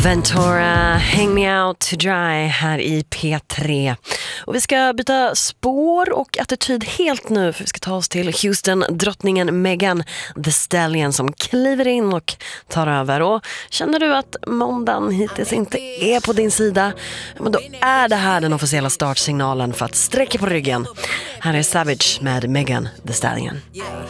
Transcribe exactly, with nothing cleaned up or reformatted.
Ventura, Hang Me Out to Dry här i P tre. Och vi ska byta spår och attityd helt nu, för vi ska ta oss till Houston, drottningen Megan Thee Stallion som kliver in och tar över. Och känner du att måndagen hittills inte är på din sida, men då är det här den officiella startsignalen för att sträcka på ryggen. Här är Savage med Megan Thee Stallion.